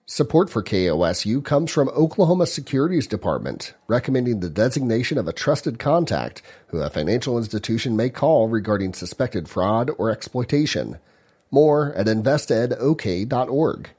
Support for KOSU comes from Oklahoma Securities Department, recommending the designation of a trusted contact who a financial institution may call regarding suspected fraud or exploitation. More at investedok.org.